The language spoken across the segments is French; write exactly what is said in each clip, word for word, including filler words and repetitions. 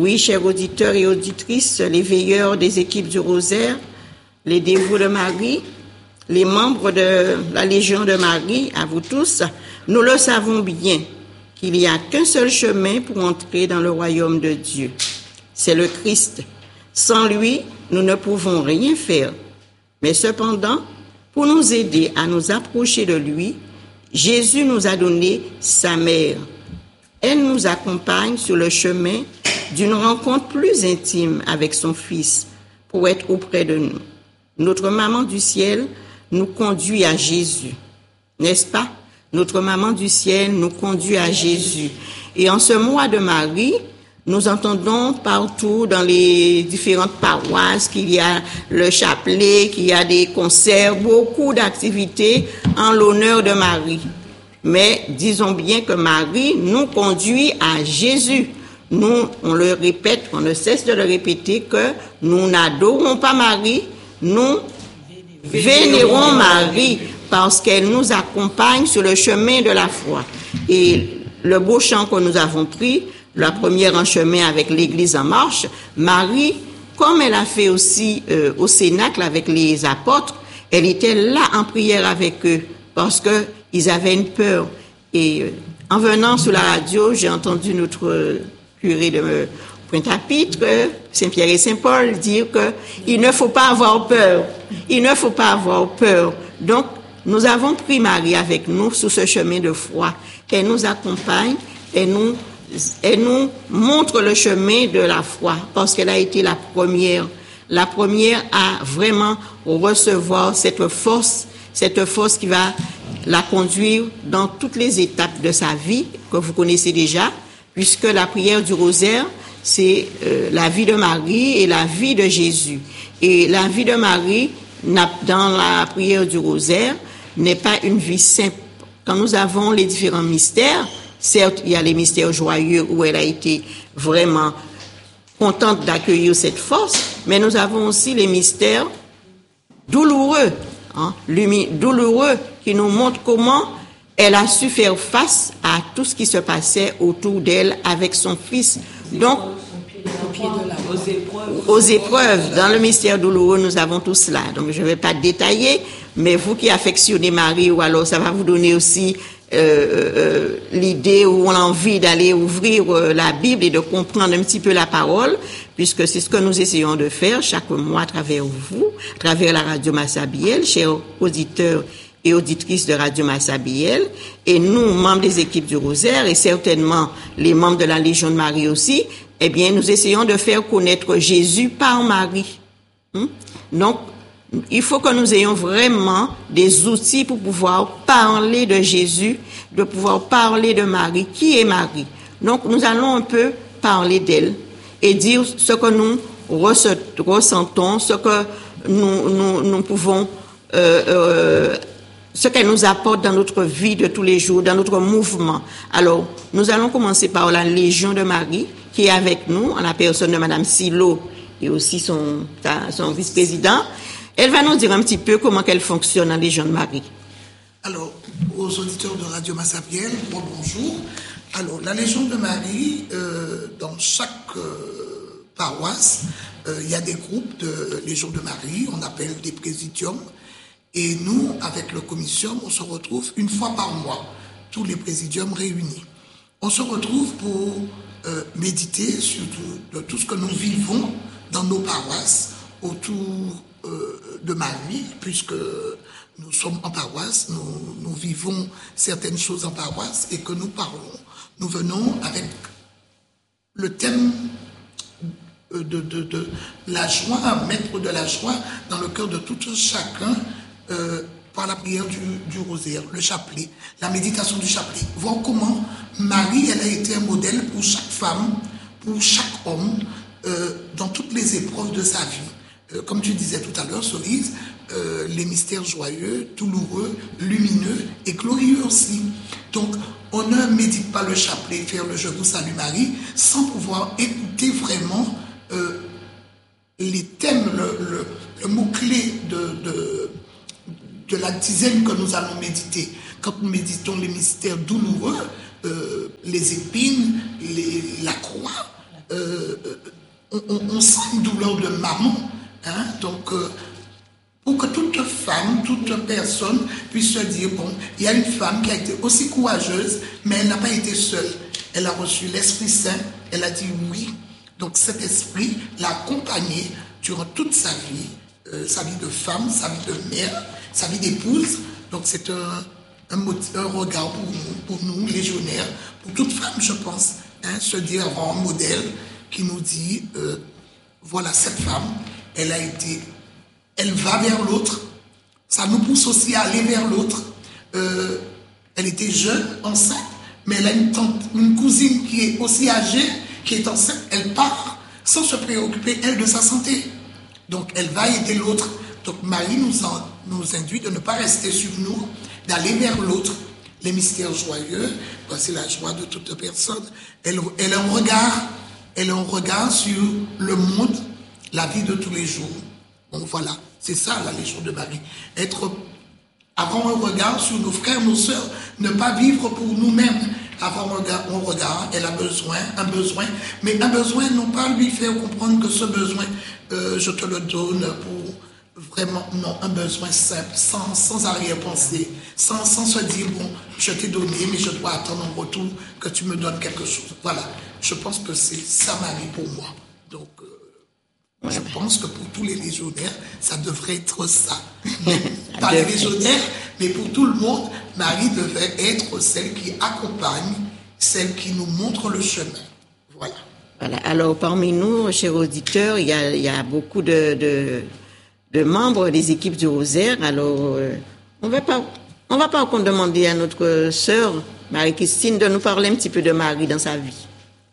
Oui, chers auditeurs et auditrices, les veilleurs des équipes du Rosaire, les dévots de Marie, les membres de la Légion de Marie, à vous tous, nous le savons bien qu'il n'y a qu'un seul chemin pour entrer dans le royaume de Dieu. C'est le Christ. Sans lui, nous ne pouvons rien faire. Mais cependant, pour nous aider à nous approcher de lui, Jésus nous a donné sa mère. Elle nous accompagne sur le chemin d'une rencontre plus intime avec son Fils pour être auprès de nous. Notre maman du ciel nous conduit à Jésus, n'est-ce pas? Notre maman du ciel nous conduit à Jésus. Et en ce mois de Marie, nous entendons partout dans les différentes paroisses qu'il y a le chapelet, qu'il y a des concerts, beaucoup d'activités en l'honneur de Marie. Mais disons bien que Marie nous conduit à Jésus. Nous, on le répète, on ne cesse de le répéter que nous n'adorons pas Marie, nous vénérons Marie parce qu'elle nous accompagne sur le chemin de la foi. Et le beau chant que nous avons pris, la première en chemin avec l'Église en marche, Marie, comme elle a fait aussi euh, au Cénacle avec les apôtres, elle était là en prière avec eux parce que ils avaient une peur. Et euh, en venant sur la radio, j'ai entendu notre euh, curé de Pointe-à-Pitre, Saint-Pierre et Saint-Paul, dire que il ne faut pas avoir peur. Il ne faut pas avoir peur. Donc, nous avons pris Marie avec nous sur ce chemin de foi. Elle nous accompagne, elle nous, elle nous montre le chemin de la foi, parce qu'elle a été la première, la première à vraiment recevoir cette force, cette force qui va la conduire dans toutes les étapes de sa vie, que vous connaissez déjà, puisque la prière du rosaire, c'est euh, la vie de Marie et la vie de Jésus. Et la vie de Marie, dans la prière du rosaire, n'est pas une vie simple. Quand nous avons les différents mystères, certes, il y a les mystères joyeux où elle a été vraiment contente d'accueillir cette force, mais nous avons aussi les mystères douloureux, hein, douloureux qui nous montrent comment elle a su faire face à tout ce qui se passait autour d'elle avec son Fils. Donc, aux épreuves. aux épreuves, dans le mystère douloureux, nous avons tout cela. Donc, je ne vais pas détailler, mais vous qui affectionnez Marie, ou alors ça va vous donner aussi euh, euh, l'idée ou l'envie d'aller ouvrir euh, la Bible et de comprendre un petit peu la parole, puisque c'est ce que nous essayons de faire chaque mois à travers vous, à travers la radio Massabielle, chers auditeurs et auditrices de Radio Massabielle, et nous, membres des équipes du Rosaire, et certainement les membres de la Légion de Marie aussi, eh bien, nous essayons de faire connaître Jésus par Marie. Hum? Donc, il faut que nous ayons vraiment des outils pour pouvoir parler de Jésus, de pouvoir parler de Marie. Qui est Marie? Donc, nous allons un peu parler d'elle et dire ce que nous ressentons, ce que nous, nous, nous pouvons... Euh, euh, ce qu'elle nous apporte dans notre vie de tous les jours, dans notre mouvement. Alors, nous allons commencer par la Légion de Marie, qui est avec nous, en la personne de Madame Silo et aussi son, son vice-président. Elle va nous dire un petit peu comment elle fonctionne, la Légion de Marie. Alors, aux auditeurs de Radio Massabielle, bon, bonjour. Alors, la Légion de Marie, euh, dans chaque euh, paroisse, euh, il y a des groupes de Légion de Marie, on appelle des présidiums. Et nous, avec le commission, on se retrouve une fois par mois, tous les présidiums réunis. On se retrouve pour euh, méditer sur tout, de tout ce que nous vivons dans nos paroisses autour euh, de Marie, puisque nous sommes en paroisse, nous, nous vivons certaines choses en paroisse et que nous parlons. Nous venons avec le thème de, de, de la joie, mettre de la joie dans le cœur de tout chacun, Euh, par la prière du, du rosaire, le chapelet, la méditation du chapelet. Voir comment Marie, elle a été un modèle pour chaque femme, pour chaque homme, euh, dans toutes les épreuves de sa vie. Euh, comme tu disais tout à l'heure, Cerise, euh, les mystères joyeux, douloureux, lumineux et glorieux aussi. Donc, on ne médite pas le chapelet, faire le Je vous salue Marie, sans pouvoir écouter vraiment euh, les thèmes, le, le, le mot-clé de... de de la dizaine que nous allons méditer. Quand nous méditons les mystères douloureux, euh, les épines, les, la croix, euh, on, on sent une douleur de maman. Hein? Donc, euh, pour que toute femme, toute personne puisse se dire, bon, il y a une femme qui a été aussi courageuse, mais elle n'a pas été seule. Elle a reçu l'Esprit Saint, elle a dit oui. Donc cet esprit l'a accompagnée durant toute sa vie, euh, sa vie de femme, sa vie de mère, sa vie d'épouse. Donc c'est un, un, un regard pour nous, pour nous, légionnaires, pour toute femme, je pense, hein, se dire avoir un modèle qui nous dit, euh, voilà cette femme, elle a été, elle va vers l'autre, ça nous pousse aussi à aller vers l'autre. Euh, elle était jeune, enceinte, mais elle a une tante, une cousine qui est aussi âgée, qui est enceinte, elle part sans se préoccuper, elle, de sa santé. Donc, elle va aider l'autre. Donc, Marie nous, en, nous induit de ne pas rester sur nous, d'aller vers l'autre. Les mystères joyeux, c'est la joie de toute personne. Elle, elle a un regard, elle a un regard sur le monde, la vie de tous les jours. Donc, voilà, c'est ça la Légion de Marie. Être, avoir un regard sur nos frères, nos sœurs, ne pas vivre pour nous-mêmes. Avoir un regard, un regard, elle a besoin, un besoin, mais un besoin, non pas lui faire comprendre que ce besoin, euh, je te le donne pour vraiment, non, un besoin simple, sans, sans arrière-pensée, sans, sans se dire, bon, je t'ai donné, mais je dois attendre en retour que tu me donnes quelque chose. Voilà, je pense que c'est ça Marie pour moi. Donc, euh, je pense que pour tous les légionnaires, ça devrait être ça. Pas les légionnaires, mais pour tout le monde, Marie devait être celle qui accompagne, celle qui nous montre le chemin. Voilà. Voilà. Alors, parmi nous, chers auditeurs, il y a, il y a beaucoup de, de, de membres des équipes du Rosaire. Alors, euh, on va pas, on va pas encore demander à notre sœur, Marie-Christine, de nous parler un petit peu de Marie dans sa vie.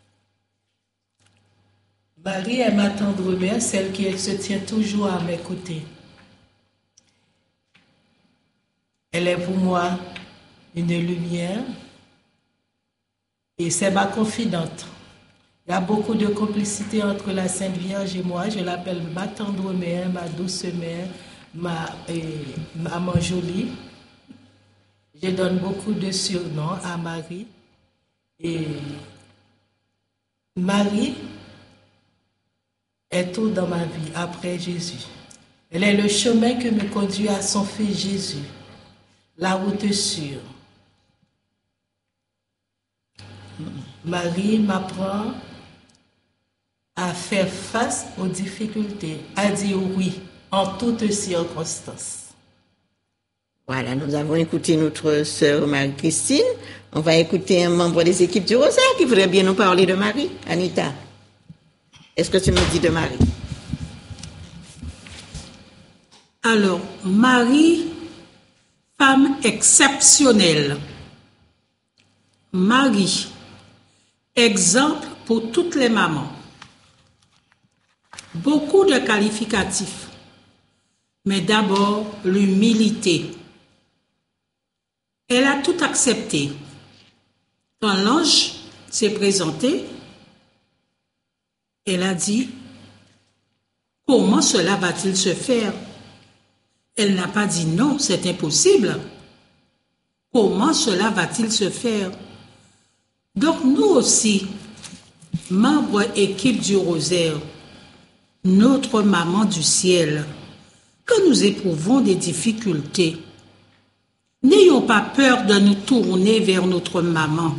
Marie est ma tendre mère, celle qui se tient toujours à mes côtés. Elle est pour moi une lumière et c'est ma confidente. Il y a beaucoup de complicité entre la Sainte Vierge et moi. Je l'appelle ma tendre mère, ma douce mère, ma euh, maman jolie. Je donne beaucoup de surnoms à Marie. Et Marie est tout dans ma vie après Jésus. Elle est le chemin qui me conduit à son Fils Jésus. La route sûre. Marie m'apprend à faire face aux difficultés, à dire oui en toutes circonstances. Voilà, nous avons écouté notre sœur Marie-Christine. On va écouter un membre des équipes du Rosaire qui voudrait bien nous parler de Marie. Anita, est-ce que tu nous dis de Marie? Alors, Marie, femme exceptionnelle. Marie, exemple pour toutes les mamans. Beaucoup de qualificatifs, mais d'abord l'humilité. Elle a tout accepté. Quand l'ange s'est présenté, elle a dit, comment cela va-t-il se faire? Elle n'a pas dit non, c'est impossible. Comment cela va-t-il se faire? Donc nous aussi, membres équipe du Rosaire, notre maman du ciel, que nous éprouvons des difficultés, n'ayons pas peur de nous tourner vers notre maman.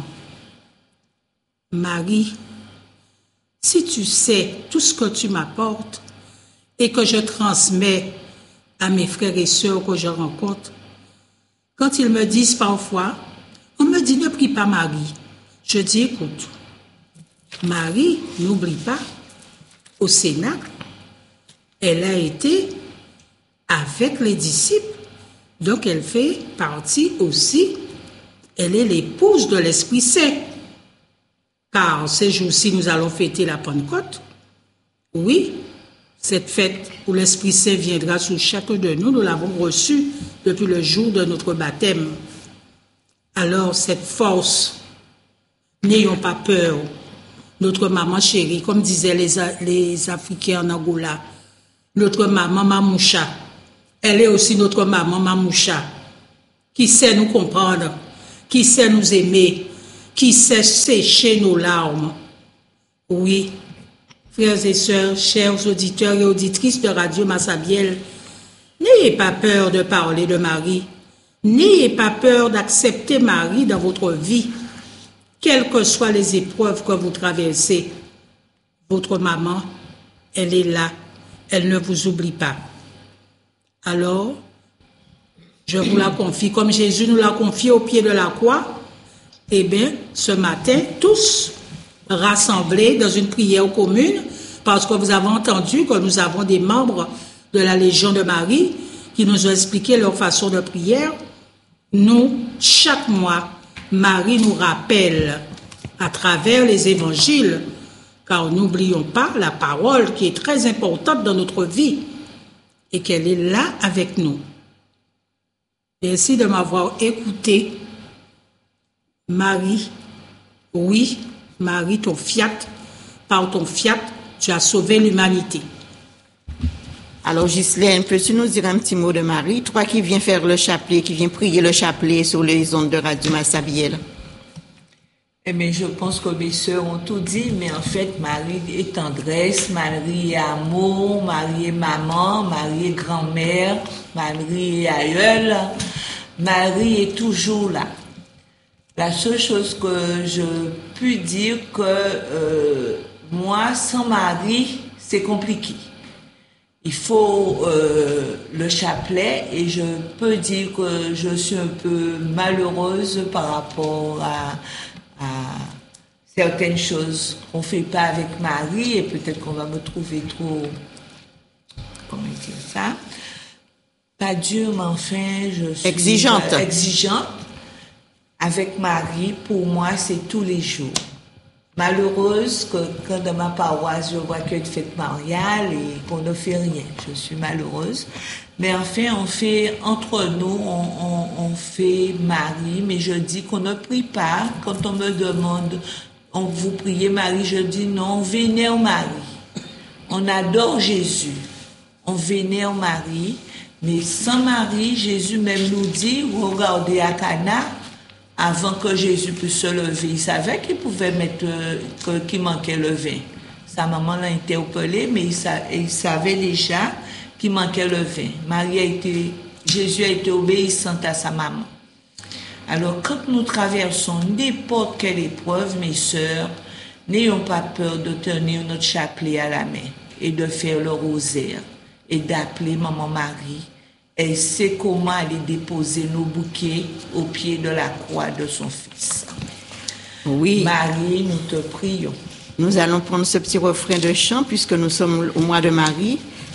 Marie, si tu sais tout ce que tu m'apportes et que je transmets à mes frères et sœurs que je rencontre, quand ils me disent parfois, on me dit ne prie pas Marie, je dis écoute, Marie, n'oublie pas, au Sénat, elle a été avec les disciples, donc elle fait partie aussi, elle est l'épouse de l'Esprit Saint. Car ces jours-ci, nous allons fêter la Pentecôte. Oui, cette fête où l'Esprit Saint viendra sur chacun de nous, nous l'avons reçue depuis le jour de notre baptême. Alors, cette force, n'ayons pas peur. Notre maman chérie, comme disaient les, les Africains en Angola, notre maman Mamoucha, elle est aussi notre maman Mamoucha, qui sait nous comprendre, qui sait nous aimer, qui sait sécher nos larmes. Oui, frères et sœurs, chers auditeurs et auditrices de Radio Massabielle, n'ayez pas peur de parler de Marie. N'ayez pas peur d'accepter Marie dans votre vie, quelles que soient les épreuves que vous traversez. Votre maman, elle est là, elle ne vous oublie pas. Alors, je vous la confie, comme Jésus nous l'a confié au pied de la croix. Eh bien, ce matin, tous rassemblés dans une prière commune, parce que vous avez entendu que nous avons des membres de la Légion de Marie qui nous ont expliqué leur façon de prière. Nous, chaque mois, Marie nous rappelle à travers les évangiles, car n'oublions pas la parole qui est très importante dans notre vie et qu'elle est là avec nous. Merci de m'avoir écouté. Marie, oui, Marie, ton fiat, par ton fiat, tu as sauvé l'humanité. Alors, Ghislaine, peux-tu nous dire un petit mot de Marie, toi qui viens faire le chapelet, qui viens prier le chapelet sur les ondes de Radio Massabielle? Eh bien, je pense que mes sœurs ont tout dit, mais en fait, Marie est tendresse, Marie est amour, Marie est maman, Marie est grand-mère, Marie est aïeule, Marie est toujours là. La seule chose que je puis dire que euh, moi, sans Marie, c'est compliqué. Il faut euh, le chapelet et je peux dire que je suis un peu malheureuse par rapport à à certaines choses qu'on ne fait pas avec Marie et peut-être qu'on va me trouver trop, comment dire ça, pas dur, mais enfin, je suis exigeante. Euh, exigeante. Avec Marie, pour moi, c'est tous les jours. Malheureuse que quand dans ma paroisse, je vois qu'il y a une fête mariale et qu'on ne fait rien. Je suis malheureuse. Mais enfin, on fait, entre nous, on, on, on fait Marie, mais je dis qu'on ne prie pas. Quand on me demande, on vous priez Marie, je dis non, on vénère Marie. On adore Jésus. On vénère Marie. Mais sans Marie, Jésus même nous dit, regardez à Cana, avant que Jésus puisse se lever, il savait qu'il pouvait mettre, euh, qu'il manquait le vin. Sa maman l'a interpellé, mais il, sa, il savait déjà qu'il manquait le vin. Marie a été, Jésus a été obéissant à sa maman. Alors, quand nous traversons n'importe quelle épreuve, mes sœurs, n'ayons pas peur de tenir notre chapelet à la main et de faire le rosaire et d'appeler Maman Marie. Elle sait comment aller déposer nos bouquets au pied de la croix de son Fils. Oui. Marie, nous te prions. Nous allons prendre ce petit refrain de chant puisque nous sommes au mois de Marie.